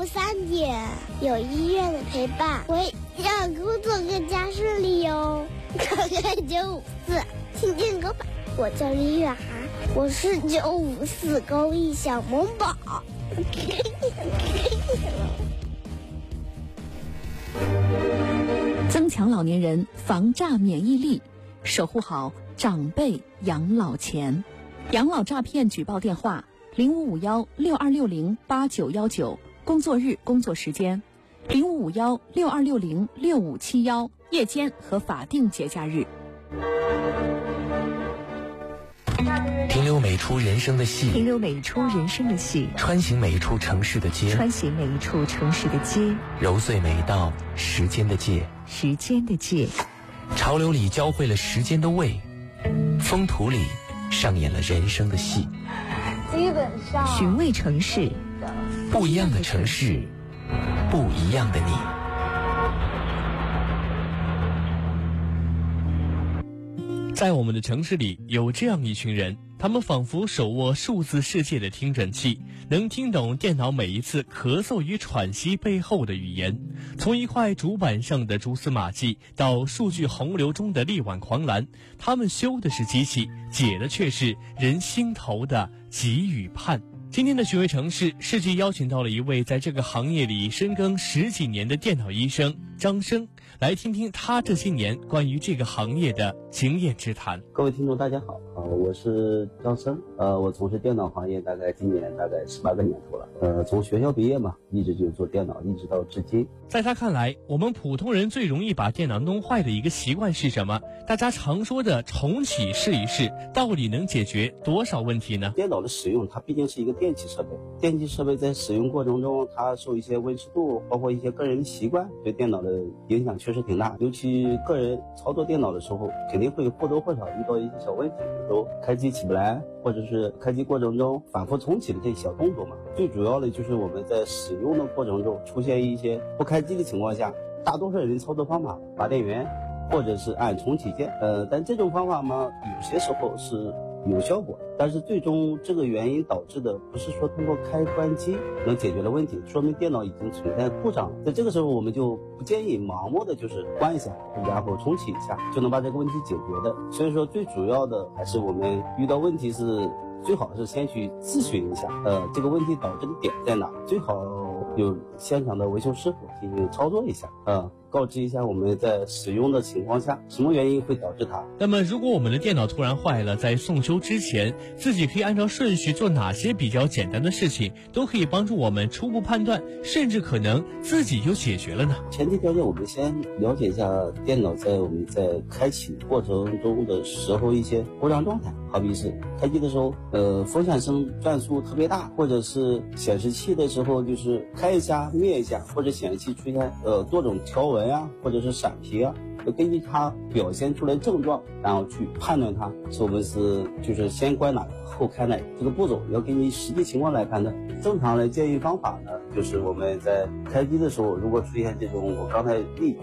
午3点，有医院的陪伴，我让工作更加顺利哦。看看954，听听歌吧。我叫李远涵，我是954公益小萌宝。 增强老年人防诈免疫力，守护好长辈养老钱。养老诈骗举报电话：0551-6260-8919，工作日工作时间；0551-6260-6571，夜间和法定节假日。 停留每出人生的戏， 停留每出人生的戏， 穿行每一处城市的街， 穿行每一处城市的街， 揉碎每一道时间的界， 时间的界。 潮流里教会了时间的味，风土里上演了人生的戏。 基本上寻味城市， 不一样的城市，不一样的你。 在我们的城市里，有这样一群人，他们仿佛手握数字世界的听诊器，能听懂电脑每一次咳嗽与喘息背后的语言。从一块主板上的蛛丝马迹，到数据洪流中的力挽狂澜，他们修的是机器，解的却是人心头的急与盼。今天的寻味城市，世纪邀请到了一位在这个行业里深耕10几年的电脑医生张生，来听听他这些年关于这个行业的经验之谈。 各位听众大家好，我是张生，我从事电脑行业今年18个年头了，从学校毕业嘛，一直就做电脑，一直到至今。 在他看来，我们普通人最容易把电脑弄坏的一个习惯是什么？大家常说的重启试一试，到底能解决多少问题呢？ 电脑的使用，它毕竟是一个电气设备，电气设备在使用过程中，它受一些温湿度，包括一些个人的习惯，对电脑的影响确实挺大。尤其个人操作电脑的时候，肯定会或多或少遇到一些小问题，比如说开机起不来，或者是开机过程中反复重启的这些小动作嘛。最主要的就是我们在使用的过程中出现一些不开机的情况下，大多数人操作方法拔电源或者是按重启键，但这种方法嘛，有些时候是有效果，但是最终这个原因导致的不是说通过开关机能解决的问题，说明电脑已经存在故障了。在这个时候，我们就不建议盲目的就是关一下然后重启一下就能把这个问题解决的。所以说最主要的还是我们遇到问题是最好是先去咨询一下，这个问题导致的点在哪，最好有现场的维修师傅进行操作一下，告知一下我们在使用的情况下什么原因会导致它。 那么如果我们的电脑突然坏了，在送修之前，自己可以按照顺序做哪些比较简单的事情，都可以帮助我们初步判断，甚至可能自己就解决了呢？ 前提条件，我们先了解一下电脑我们在开启过程中的时候一些故障状态，好比是开机的时候风扇声转速特别大，或者是显示器的时候就是开一下灭一下，或者显示器出现多种条纹啊，或者是闪屏啊，根据它表现出来症状，然后去判断它是我们就是先关哪个后开哪个，这个步骤要根据实际情况来判断。正常的建议方法呢，就是我们在开机的时候，如果出现这种我刚才例举